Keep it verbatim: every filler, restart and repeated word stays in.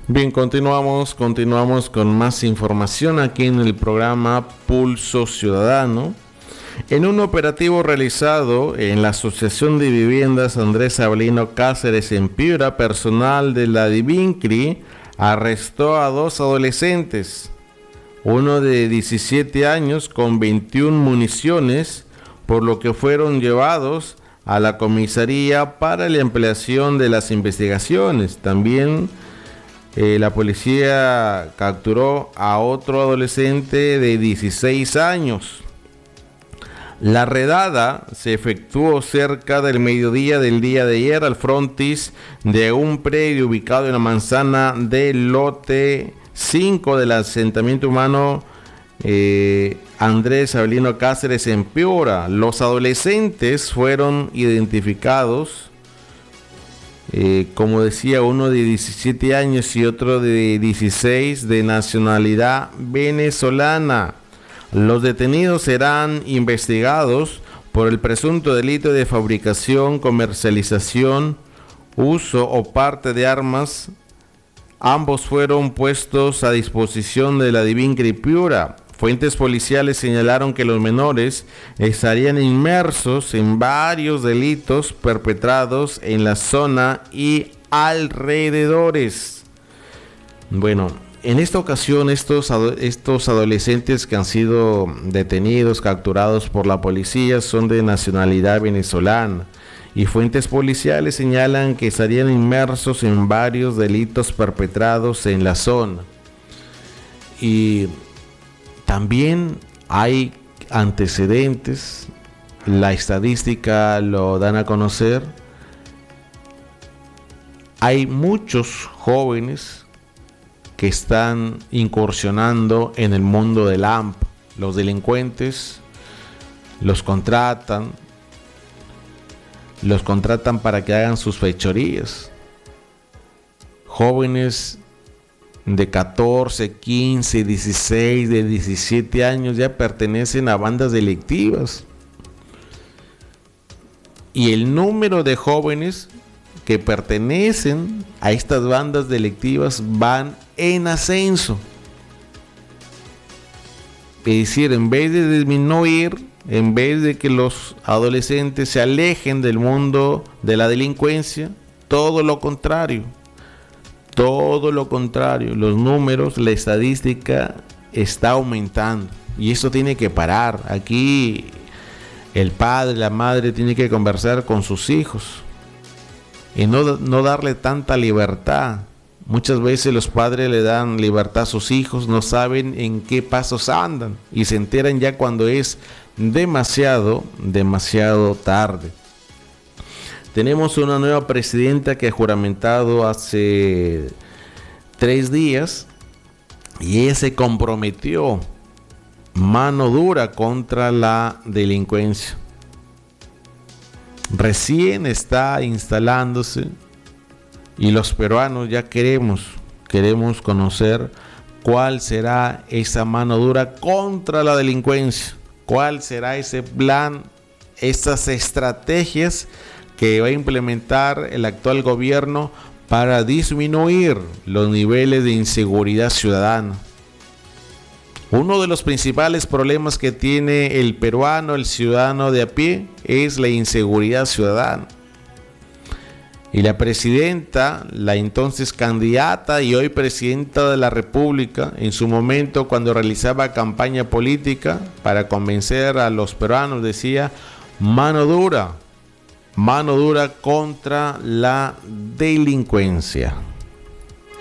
Bien, continuamos, continuamos con más información aquí en el programa Pulso Ciudadano. En un operativo realizado en la Asociación de Viviendas Andrés Avelino Cáceres en Piura, personal de la DIVINCRI arrestó a dos adolescentes, uno de diecisiete años con veintiuna municiones, por lo que fueron llevados a la comisaría para la ampliación de las investigaciones. También eh, la policía capturó a otro adolescente de dieciséis años. La redada se efectuó cerca del mediodía del día de ayer al frontis de un predio ubicado en la manzana del lote cinco del asentamiento humano eh, Andrés Avelino Cáceres en Piura. Los adolescentes fueron identificados, eh, como decía, uno de diecisiete años y otro de dieciséis, de nacionalidad venezolana. Los detenidos serán investigados por el presunto delito de fabricación, comercialización, uso o parte de armas. Ambos fueron puestos a disposición de la DIVINCRI Piura. Fuentes policiales señalaron que los menores estarían inmersos en varios delitos perpetrados en la zona y alrededores. Bueno, en esta ocasión estos, estos adolescentes que han sido detenidos, capturados por la policía, son de nacionalidad venezolana, y fuentes policiales señalan que estarían inmersos en varios delitos perpetrados en la zona. Y también hay antecedentes, la estadística lo dan a conocer. Hay muchos jóvenes que están incursionando en el mundo del A M P. Los delincuentes los contratan, los contratan para que hagan sus fechorías. Jóvenes de catorce, quince, dieciséis, de diecisiete años ya pertenecen a bandas delictivas. Y el número de jóvenes que pertenecen a estas bandas delictivas van en ascenso. Es decir, en vez de disminuir, en vez de que los adolescentes se alejen del mundo de la delincuencia, todo lo contrario. Todo lo contrario. Los números, la estadística está aumentando. Y eso tiene que parar. Aquí el padre, la madre tiene que conversar con sus hijos y no, no darle tanta libertad. Muchas veces los padres le dan libertad a sus hijos, no saben en qué pasos andan y se enteran ya cuando es demasiado, demasiado tarde. Tenemos una nueva presidenta que ha juramentado hace tres días y ella se comprometió mano dura contra la delincuencia. Recién está instalándose y los peruanos ya queremos, queremos conocer cuál será esa mano dura contra la delincuencia, cuál será ese plan, esas estrategias que va a implementar el actual gobierno para disminuir los niveles de inseguridad ciudadana. Uno de los principales problemas que tiene el peruano, el ciudadano de a pie, es la inseguridad ciudadana. Y la presidenta, la entonces candidata y hoy presidenta de la República, en su momento cuando realizaba campaña política para convencer a los peruanos, decía mano dura, mano dura contra la delincuencia.